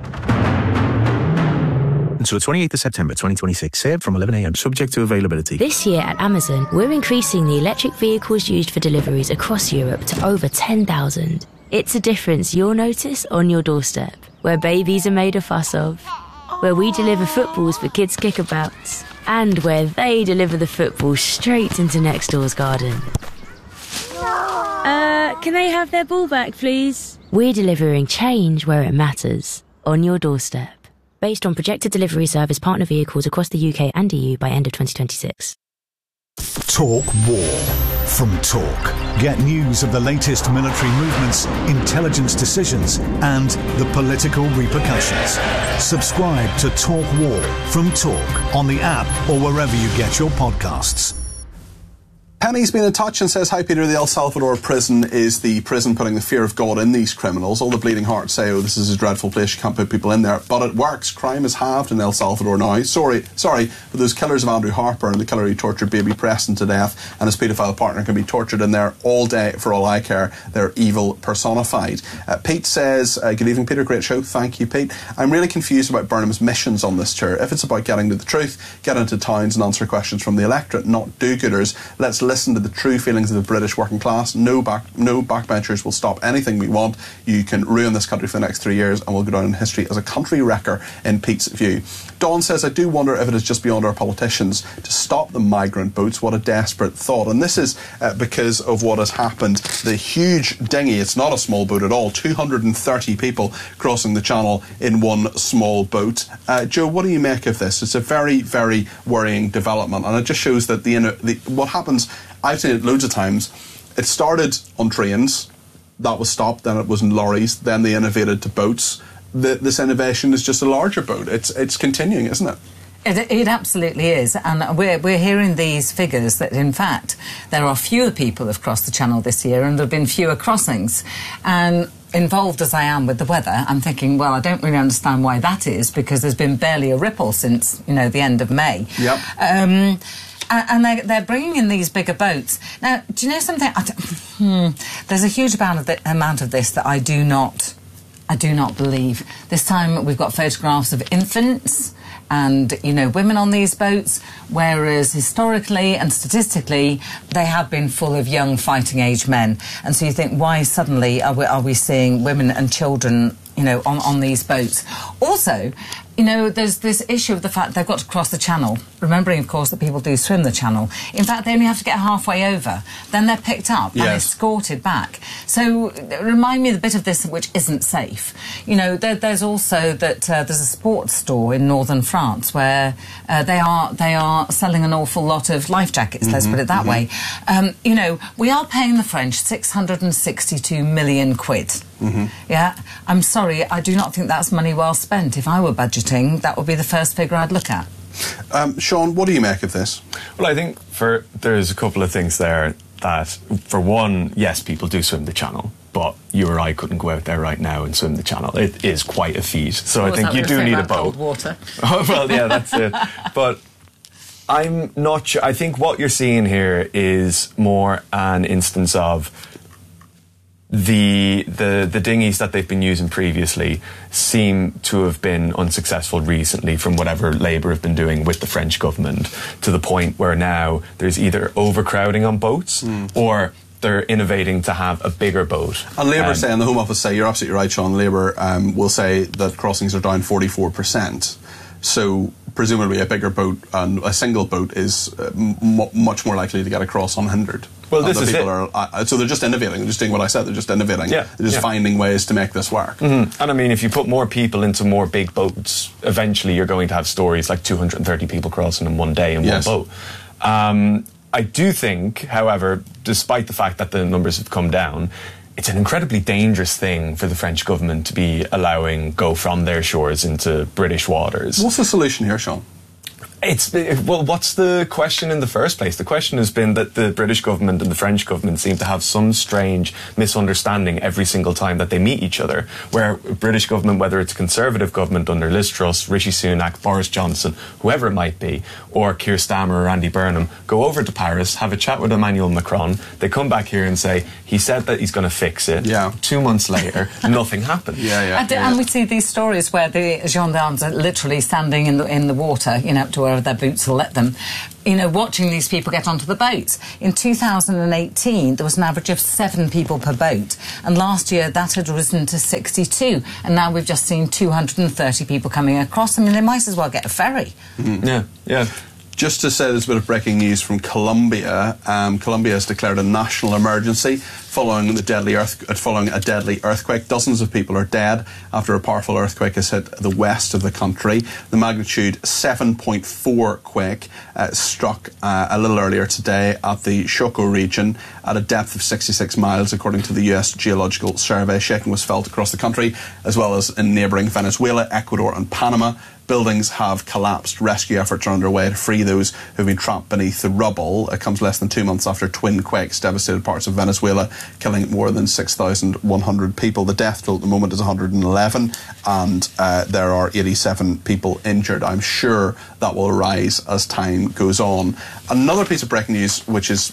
Until the 28th of September 2026, served from 11 a.m, subject to availability. This year at Amazon, we're increasing the electric vehicles used for deliveries across Europe to over 10,000. It's a difference you'll notice on your doorstep, where babies are made a fuss of, where we deliver footballs for kids' kickabout, and where they deliver the football straight into next door's garden. Can they have their ball back, please? We're delivering change where it matters, on your doorstep. Based on projected delivery service partner vehicles across the UK and EU by end of 2026. Talk War from Talk. Get news of the latest military movements, intelligence decisions, and the political repercussions. Subscribe to Talk War from Talk on the app or wherever you get your podcasts. Penny's been in touch and says, hi Peter, the El Salvador prison is the prison putting the fear of God in these criminals. All the bleeding hearts say, oh, this is a dreadful place, you can't put people in there. But it works. Crime is halved in El Salvador now. Sorry, but those killers of Andrew Harper and the killer who tortured baby Preston to death and his paedophile partner can be tortured in there all day for all I care. They're evil personified. Pete says, good evening Peter, great show. Thank you Pete. I'm really confused about Burnham's missions on this tour. If it's about getting to the truth, get into towns and answer questions from the electorate, not do-gooders. Let's listen to the true feelings of the British working class. No backbenchers will stop anything we want. You can ruin this country for the next 3 years and we'll go down in history as a country wrecker in Pete's view. Dawn says, I do wonder if it is just beyond our politicians to stop the migrant boats. What a desperate thought. And this is because of what has happened. The huge dinghy, it's not a small boat at all, 230 people crossing the channel in one small boat. Joe, what do you make of this? It's a very, very worrying development, and it just shows that what happens, I've seen it loads of times. It started on trains, that was stopped, then it was in lorries, then they innovated to boats. This innovation is just a larger boat. It's continuing, isn't it? It absolutely is, and we're hearing these figures that in fact there are fewer people have crossed the channel this year and there have been fewer crossings. And involved as I am with the weather, I'm thinking, well, I don't really understand why that is, because there's been barely a ripple since, the end of May. Yep. And they're bringing in these bigger boats. Now, do you know something? There's a huge amount of this that I do not believe. This time we've got photographs of infants and, women on these boats, whereas historically and statistically they have been full of young fighting-age men. And so you think, why suddenly are we seeing women and children, on these boats? Also, there's this issue of the fact they've got to cross the channel, remembering, of course, that people do swim the channel. In fact, they only have to get halfway over. Then they're picked up and escorted back. So remind me a bit of this which isn't safe. There's also that there's a sports store in northern France where they are selling an awful lot of life jackets, let's put it that way. We are paying the French 662 million quid. Yeah, I'm sorry, I do not think that's money well spent. If I were budgeting, that would be the first figure I'd look at. Sean, what do you make of this? Well, I think there's a couple of things there that, for one, yes, people do swim the channel, but you or I couldn't go out there right now and swim the channel. It is quite a feat. So I think you do need a boat. Cold water. Oh, well, yeah, that's it. But I'm not sure. I think what you're seeing here is more an instance of the dinghies that they've been using previously seem to have been unsuccessful recently from whatever Labour have been doing with the French government, to the point where now there's either overcrowding on boats or they're innovating to have a bigger boat. And Labour say, and the Home Office say, you're absolutely right, Sean, Labour will say that crossings are down 44%. So presumably a bigger boat and a single boat is much more likely to get across unhindered. Well, this is it. So they're just innovating. They're just doing what I said. They're just innovating. Yeah, they're just finding ways to make this work. Mm-hmm. And I mean, if you put more people into more big boats, eventually you're going to have stories like 230 people crossing in one day in one boat. I do think, however, despite the fact that the numbers have come down, it's an incredibly dangerous thing for the French government to be allowing go from their shores into British waters. What's the solution here, Sean? Well, what's the question in the first place? The question has been that the British government and the French government seem to have some strange misunderstanding every single time that they meet each other, where British government, whether it's a Conservative government under Liz Truss, Rishi Sunak, Boris Johnson, whoever it might be, or Keir Starmer or Andy Burnham, go over to Paris, have a chat with Emmanuel Macron, they come back here and say, he said that he's going to fix it. 2 months later, nothing happened. And we see these stories where the gendarmes are literally standing in the water, up to wherever their boots will let them, watching these people get onto the boats. In 2018, there was an average of 7 people per boat, and last year that had risen to 62, and now we've just seen 230 people coming across. I mean, they might as well get a ferry. Yeah. Just to say, there's a bit of breaking news from Colombia. Colombia has declared a national emergency following a deadly earthquake. Dozens of people are dead after a powerful earthquake has hit the west of the country. The magnitude 7.4 quake struck a little earlier today at the Chocó region at a depth of 66 miles, according to the US Geological Survey. Shaking was felt across the country, as well as in neighbouring Venezuela, Ecuador and Panama. Buildings have collapsed. Rescue efforts are underway to free those who've been trapped beneath the rubble. It comes less than 2 months after twin quakes devastated parts of Venezuela, killing more than 6,100 people. The death toll at the moment is 111, and there are 87 people injured. I'm sure that will rise as time goes on. Another piece of breaking news, which is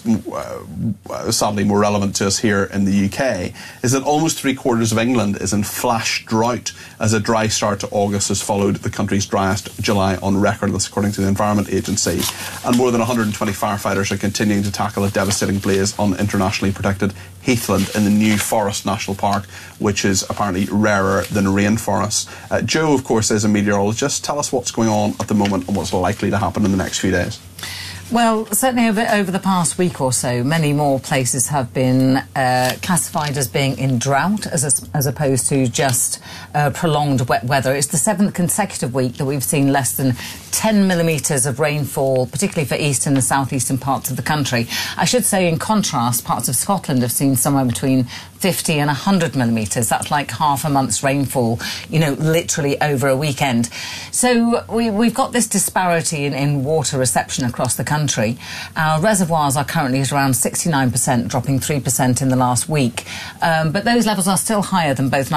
sadly more relevant to us here in the UK, is that almost 3/4 of England is in flash drought as a dry start to August has followed the country's driest July on record. That's according to the Environment Agency. And more than 120 firefighters are continuing to tackle a devastating blaze on internationally protected Heathland in the New Forest National Park, which is apparently rarer than rainforests. Joe, of course, is a meteorologist. Tell us what's going on at the moment and what's likely to happen in the next few days. Well, certainly over the past week or so, many more places have been classified as being in drought as opposed to just prolonged wet weather. It's the 7th consecutive week that we've seen less than 10 millimetres of rainfall, particularly for eastern and southeastern parts of the country. I should say, in contrast, parts of Scotland have seen somewhere between 50 and 100 millimetres. That's like half a month's rainfall, literally over a weekend. So we've got this disparity in water reception across the country. Our reservoirs are currently at around 69%, dropping 3% in the last week. But those levels are still higher than both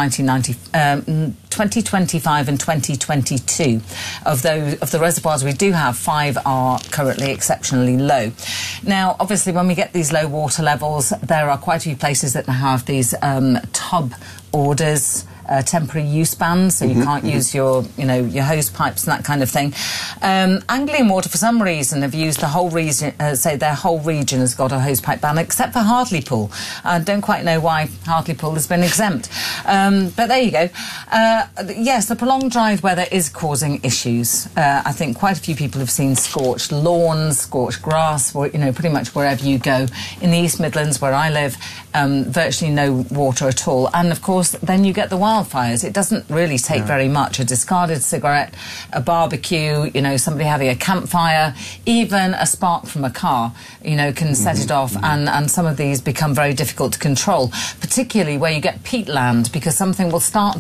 2025 and 2022. Of the reservoirs we do have, 5 are currently exceptionally low. Now, obviously, when we get these low water levels, there are quite a few places that have these tub orders, temporary use bans, so you can't use your hose pipes and that kind of thing. Anglian Water, for some reason, have used the whole region, say their whole region has got a hose pipe ban, except for Hartlepool. I don't quite know why Hartlepool has been exempt. But there you go. Yes, the prolonged dry weather is causing issues. I think quite a few people have seen scorched lawns, scorched grass, pretty much wherever you go. In the East Midlands, where I live, virtually no water at all. And, of course, then you get the wildfires. It doesn't really take very much. A discarded cigarette, a barbecue, somebody having a campfire, even a spark from a car, can set it off, and some of these become very difficult to control, particularly where you get peatland, because something will start to burn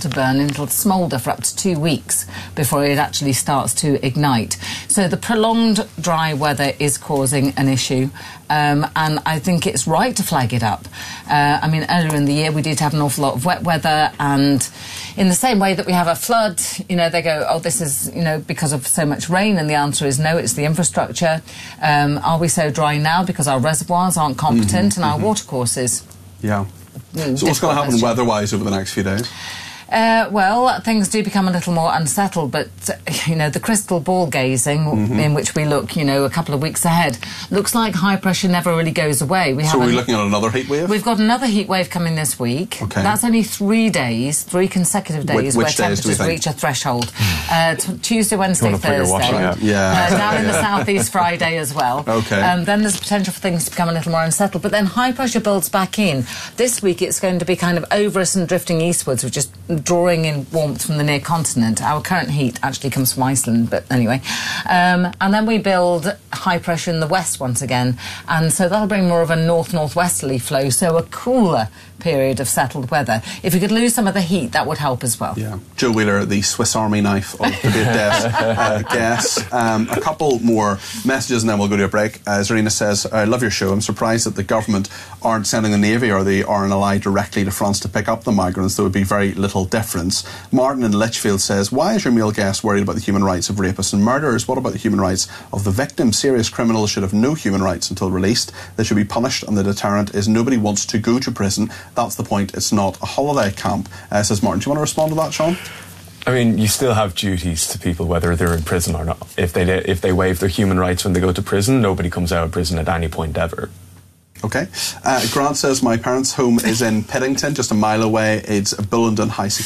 and it'll smoulder for up to 2 weeks before it actually starts to ignite. So the prolonged dry weather is causing an issue, and I think it's right to flag it up. I mean, earlier in the year we did have an awful lot of wet weather, and in the same way that we have a flood, you know, they go, oh, this is, you know, because of so much rain, and the answer is no, it's the infrastructure. Are we so dry now because our reservoirs aren't competent and our watercourses? Yeah. So what's going to happen weather-wise over the next few days? Well, things do become a little more unsettled, but, you know, the crystal ball gazing in which we look, you know, a couple of weeks ahead, looks like high pressure never really goes away. So are we looking at another heat wave? We've got another heat wave coming this week. Okay. That's only 3 days, 3 consecutive days where temperatures reach a threshold. Tuesday, Wednesday, Thursday. Down in the southeast Friday as well. Okay. Then there's potential for things to become a little more unsettled, but then high pressure builds back in. This week it's going to be kind of over us and drifting eastwards, which is drawing in warmth from the near continent. Our current heat actually comes from Iceland, but anyway. And then we build high pressure in the west once again, and so that'll bring more of a north-northwesterly flow, so a cooler period of settled weather. If we could lose some of the heat, that would help as well. Yeah. Joe Wheeler, the Swiss Army knife of the desk guess. A couple more messages and then we'll go to a break. Zarina says, I love your show. I'm surprised that the government aren't sending the Navy or the RNLI directly to France to pick up the migrants. There would be very little difference. Martin in Litchfield says, why is your male guest worried about the human rights of rapists and murderers? What about the human rights of the victim? Serious criminals should have no human rights until released. They should be punished, and the deterrent is nobody wants to go to prison. That's the point. It's not a holiday camp, says Martin. Do you want to respond to that, Sean? I mean, you still have duties to people whether they're in prison or not. If they waive their human rights when they go to prison, nobody comes out of prison at any point ever. Okay. Grant says, my parents' home is in Piddington, just a mile away. It's Bullingdon High